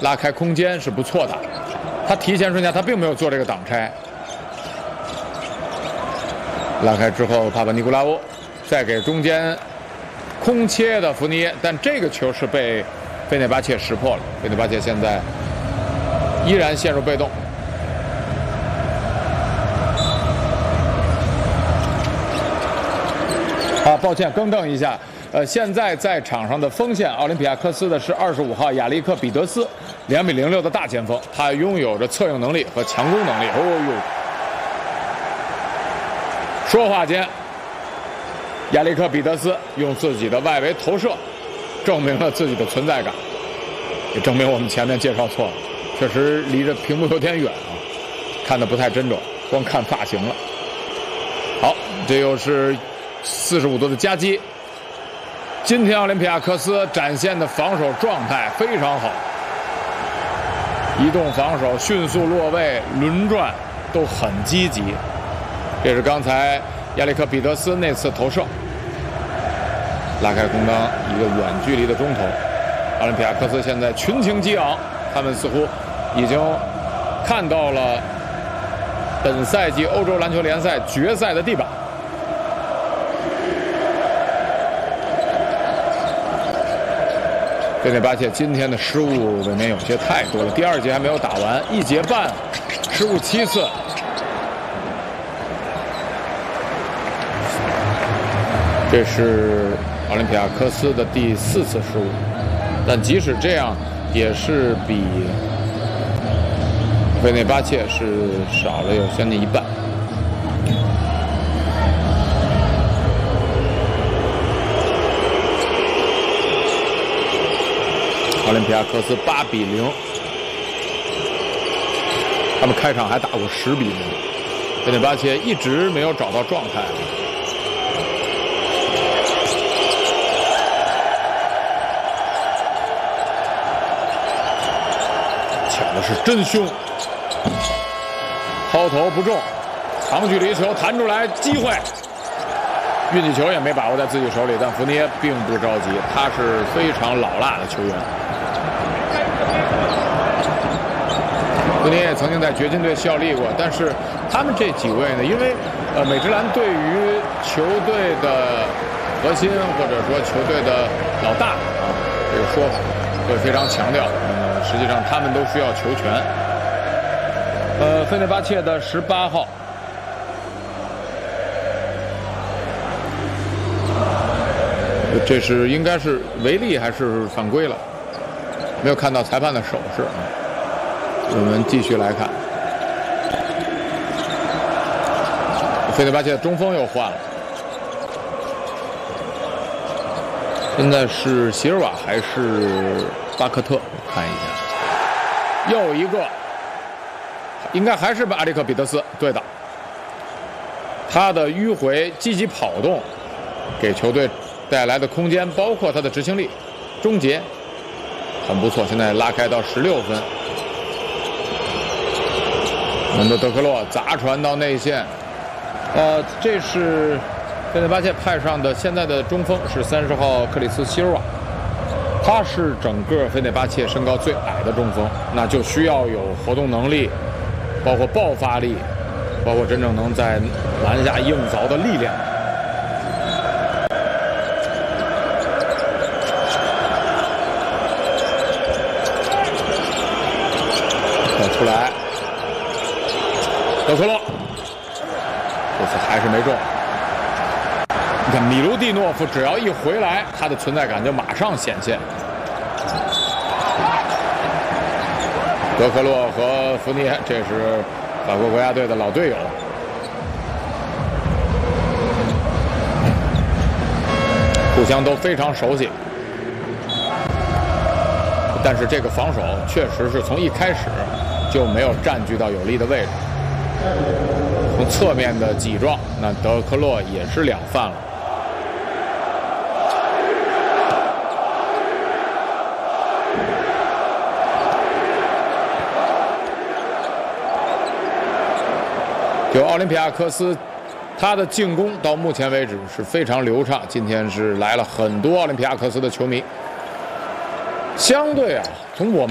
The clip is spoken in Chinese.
拉开空间是不错的。他提前顺下，他并没有做这个挡拆。拉开之后，帕帕尼古拉乌再给中间空切的福尼耶，但这个球是被费内巴切识破了。费内巴切现在依然陷入被动。抱歉，更正一下。现在在场上的锋线，奥林匹亚科斯的是25号亚历克彼得斯，2米06的大前锋，他拥有着策应能力和强攻能力。哦呦！说话间，亚历克彼得斯用自己的外围投射，证明了自己的存在感，也证明我们前面介绍错了，确实离着屏幕有点远啊，看得不太真准，光看发型了。好，这又是45度的夹击。今天奥林匹亚科斯展现的防守状态非常好，移动防守、迅速落位、轮转都很积极。这是刚才亚历克彼得斯那次投射，拉开空当，一个远距离的中投。奥林匹亚科斯现在群情激昂，他们似乎已经看到了本赛季欧洲篮球联赛决赛的地板。费内巴切今天的失误未免有些太多了，第2节还没有打完，1节半，失误7次。这是奥林匹亚科斯的第4次失误，但即使这样，也是比费内巴切是少了有将近一半。奥林匹亚科斯8比0，他们开场还打过10比0。费内巴切一直没有找到状态。抢的是真凶，抛投不中，长距离球弹出来，机会。运气球也没把握在自己手里，但福尼耶并不着急，他是非常老辣的球员。福尼耶曾经在掘金队效力过，但是他们这几位呢，因为美职篮对于球队的核心或者说球队的老大啊这个说法会非常强调，实际上他们都需要球权。费内巴切的18号。这是应该是违例还是犯规了？没有看到裁判的手势啊。我们继续来看，费内巴切的中锋又换了，现在是席尔瓦还是巴克特？我看一下，又一个，应该还是阿历克彼得斯，对的。他的迂回、积极跑动，给球队带来的空间，包括他的执行力、终结，很不错。现在拉开到16分。门德克洛砸传到内线，这是费内巴切派上的现在的中锋是30号克里斯希尔瓦，他是整个费内巴切身高最矮的中锋，那就需要有活动能力，包括爆发力，包括真正能在篮下硬凿的力量。再出来。德克洛，这次还是没中。你看米卢蒂诺夫只要一回来，他的存在感就马上显现。德克洛和福尼耶，这是法国国家队的老队友，互相都非常熟悉。但是这个防守确实是从一开始就没有占据到有利的位置。从侧面的挤撞，那德克洛也是2犯了。就奥林匹亚科斯，他的进攻到目前为止是非常流畅。今天是来了很多奥林匹亚科斯的球迷。相对啊，从我们